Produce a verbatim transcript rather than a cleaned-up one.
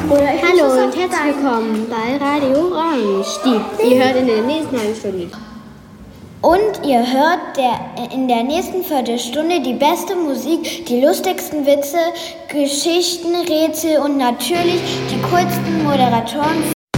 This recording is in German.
Hallo und herzlich willkommen bei Radio Orange. Die, ihr hört in der nächsten halben Stunde. Und ihr hört der, in der nächsten Viertelstunde die beste Musik, die lustigsten Witze, Geschichten, Rätsel und natürlich die coolsten Moderatoren